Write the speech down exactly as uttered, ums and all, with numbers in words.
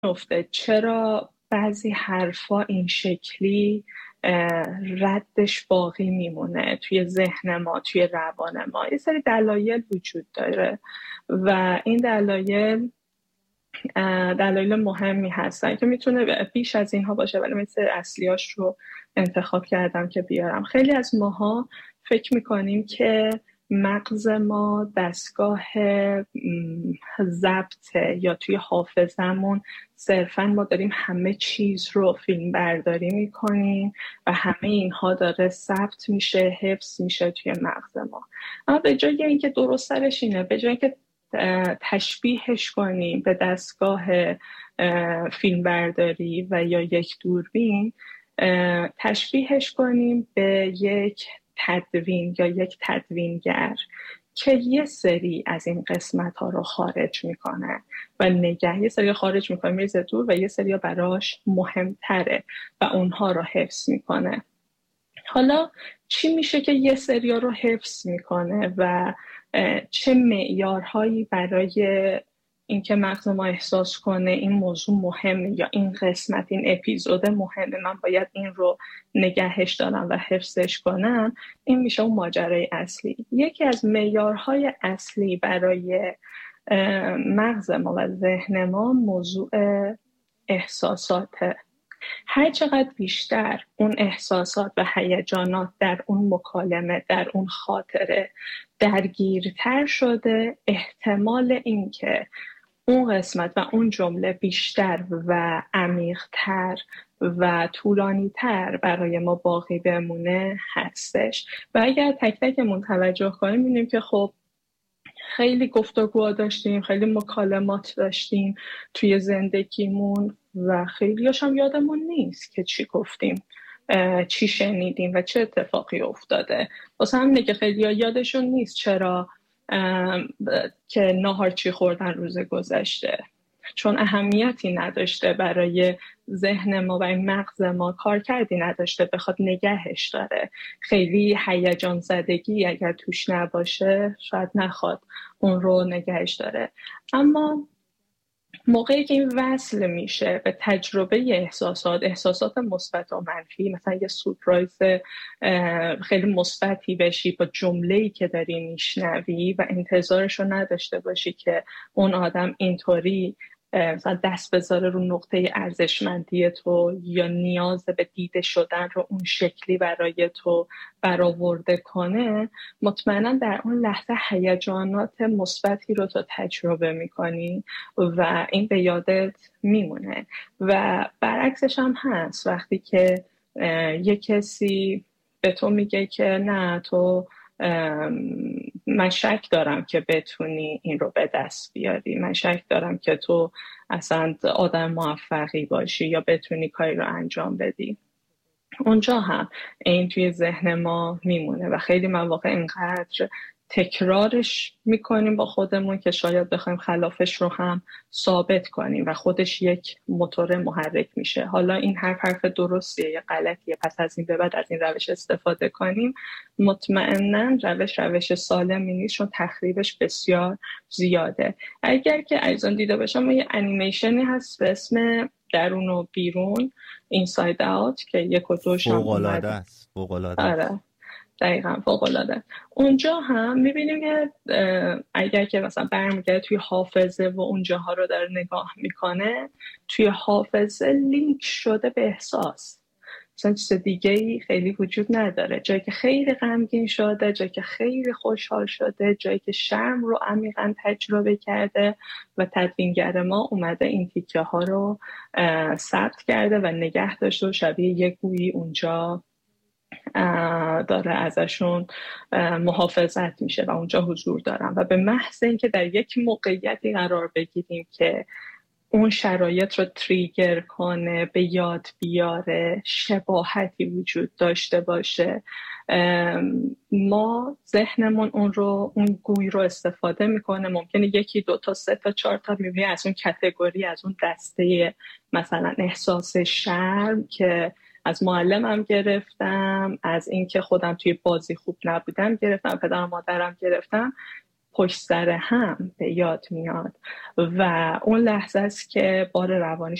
افته چرا بعضی حرفا این شکلی ردش باقی میمونه توی ذهن ما، توی روان ما. یه سری دلایل وجود داره و این دلایل دلایل مهمی هستن که میتونه بیش از اینها باشه، ولی مثل اصلیاش رو انتخاب کردم که بیارم. خیلی از ماها فکر میکنیم که مغز ما دستگاه ضبطه یا توی حافظمون صرفا ما داریم همه چیز رو فیلم برداری میکنیم و همه اینها داره ثبت میشه، حفظ میشه توی مغز ما. اما به جای اینکه درست سرش اینه، به جای اینکه تشبیهش کنیم به دستگاه فیلم برداری و یا یک دوربین، تشبیهش کنیم به یک تدوین یا یک تدوینگر که یه سری از این قسمت ها رو خارج میکنه و نگه یه سری خارج میکنه میرزه دور و یه سری براش مهمتره و اونها رو حفظ میکنه. حالا چی میشه که یه سری رو حفظ میکنه و چه معیارهایی برای اینکه مغز ما احساس کنه این موضوع مهمه یا این قسمت، این اپیزود مهمه، من باید این رو نگهش دارم و حفظش کنم؟ این میشه اون ماجرای اصلی. یکی از معیارهای اصلی برای مغز ما و ذهن ما موضوع احساساته. هر چقدر بیشتر اون احساسات و هیجانات در اون مکالمه، در اون خاطره درگیرتر شده، احتمال اینکه اون قسمت و اون جمله بیشتر و عمیق‌تر و طولانی‌تر برای ما باقی بمونه هستش. و اگر تک تکمون توجه کنیم می‌بینیم که خب خیلی گفتگوها داشتیم، خیلی مکالمات داشتیم توی زندگیمون و خیلیاش هم یادمون نیست که چی گفتیم، چی شنیدیم و چه اتفاقی افتاده. واسه همینه که خیلی یادشون نیست چرا که ناهار چی خوردن روز گذشته، چون اهمیتی نداشته برای ذهن ما و این مغز ما، کار کردی نداشته بخواد نگهش داره. خیلی هیجان زدگی اگر توش نباشه شاید نخواد اون رو نگهش داره. اما موقعی که این وصل میشه به تجربه احساسات، احساسات مثبت و منفی، مثلا یه سورپرایز خیلی مثبتی بشی با جمله‌ای که داری میشنوی و انتظارش رو نداشته باشی که اون آدم اینطوری مثلا دست بذاره رو نقطه ارزشمندی تو یا نیاز به دیده شدن رو اون شکلی برای تو برآورده کنه، مطمئنا در اون لحظه هیجانات مثبتی رو تو تجربه میکنی و این به یادت میمونه. و برعکسش هم هست، وقتی که یه کسی به تو میگه که نه تو من شک دارم که بتونی این رو به دست بیاری، من شک دارم که تو اصلا آدم موفقی باشی یا بتونی کاری رو انجام بدی، اونجا هم این توی ذهن ما میمونه و خیلی مواقع اینقدر تکرارش میکنیم با خودمون که شاید بخوایم خلافش رو هم ثابت کنیم و خودش یک موتور محرک میشه. حالا این هر حرف درستیه یا غلطیه، پس از این به بعد از این روش استفاده کنیم، مطمئناً روش روش سالمی نیست، چون تخریبش بسیار زیاده. اگر که عزیزان دیده باشم یه انیمیشنی هست به اسم درون و بیرون، اینساید اوت، که یک و دوش هم فوق‌العاده است. فوق‌العاده است. دقیقا فوق‌العاده. اونجا هم میبینیم که اگر که مثلا برمیگرده توی حافظه و اونجاها رو داره نگاه میکنه، توی حافظه لینک شده به احساس، مثلا چیز دیگه ای خیلی وجود نداره. جایی که خیلی غمگین شده، جایی که خیلی خوشحال شده، جایی که شرم رو عمیقاً تجربه کرده و تدوینگر ما اومده این تیکه ها رو ثبت کرده و نگه داشته و شبیه یک گویی اونجا داره ازشون محافظت میشه و اونجا حضور دارن. و به محض اینکه در یک موقعیتی قرار بگیریم که اون شرایط رو تریگر کنه، به یاد بیاره، شباهتی وجود داشته باشه، ما ذهنمون اون رو اون گوی رو استفاده میکنه. ممکنه یکی دو تا سه تا چهار تا میبینی از اون کتگوری، از اون دسته مثلا احساس شرم که از معلمم گرفتم، از اینکه خودم توی بازی خوب نبودم گرفتم، پدرم مادرم گرفتم، پشت سر هم به یاد میاد و اون لحظه است که بار روانی